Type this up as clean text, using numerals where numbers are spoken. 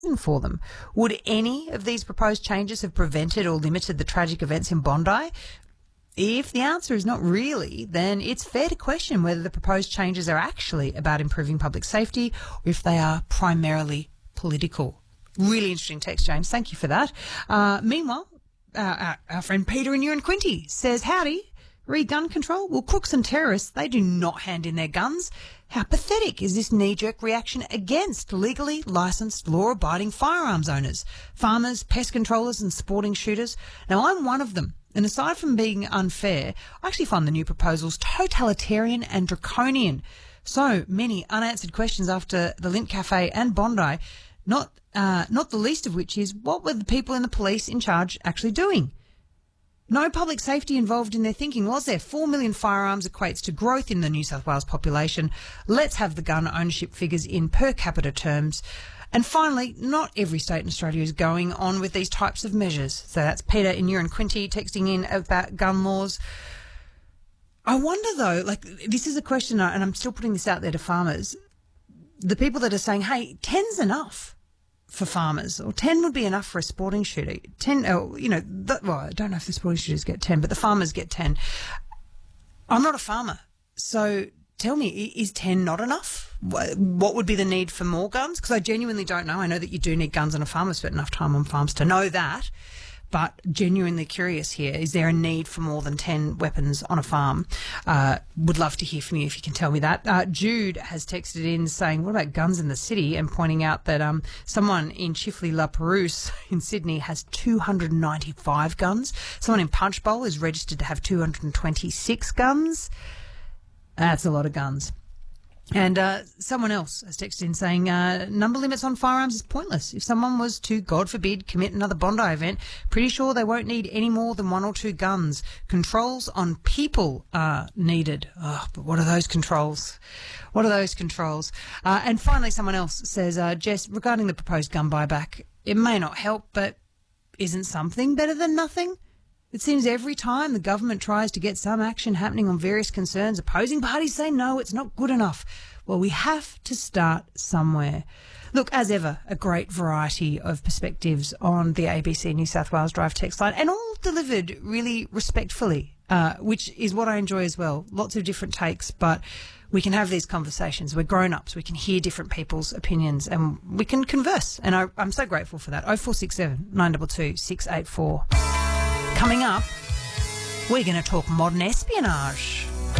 for them. Would any of these proposed changes have prevented or limited the tragic events in Bondi? If the answer is not really, then it's fair to question whether the proposed changes are actually about improving public safety or if they are primarily political. Really interesting text, James. Thank you for that. Meanwhile, our friend Peter in Quinty says, howdy. Gun control? Well, crooks and terrorists, they do not hand in their guns. How pathetic is this knee-jerk reaction against legally licensed, law-abiding firearms owners, farmers, pest controllers and sporting shooters? Now, I'm one of them. And aside from being unfair, I actually find the new proposals totalitarian and draconian. So many unanswered questions after the Lindt Cafe and Bondi, not the least of which is, what were the people in the police in charge actually doing? No public safety involved in their thinking, was there? 4 million firearms equates to growth in the New South Wales population. Let's have the gun ownership figures in per capita terms. And finally, not every state in Australia is going on with these types of measures. So that's Peter in Quinty texting in about gun laws. I wonder, though, this is a question, and I'm still putting this out there to farmers, the people that are saying, hey, 10's enough for farmers, or 10 would be enough for a sporting shooter. 10, I don't know if the sporting shooters get 10, but the farmers get 10. I'm not a farmer, so tell me, is 10 not enough? What would be the need for more guns? Because I genuinely don't know. I know that you do need guns on a farm. I've spent enough time on farms to know that. But genuinely curious here, is there a need for more than 10 weapons on a farm? Would love to hear from you if you can tell me that. Jude has texted in saying, what about guns in the city? And pointing out that someone in Chifley La Perouse in Sydney has 295 guns. Someone in Punchbowl is registered to have 226 guns. That's a lot of guns. And someone else has texted in saying number limits on firearms is pointless. If someone was to, God forbid, commit another Bondi event, pretty sure they won't need any more than 1 or 2 guns. Controls on people are needed. Oh, but what are those controls? What are those controls? And finally, someone else says, Jess, regarding the proposed gun buyback, it may not help, but isn't something better than nothing? It seems every time the government tries to get some action happening on various concerns, opposing parties say, no, it's not good enough. Well, we have to start somewhere. Look, as ever, a great variety of perspectives on the ABC New South Wales Drive text line, and all delivered really respectfully, which is what I enjoy as well. Lots of different takes, but we can have these conversations. We're grown-ups. We can hear different people's opinions and we can converse. And I'm so grateful for that. 0467 922 684. Coming up, we're going to talk modern espionage.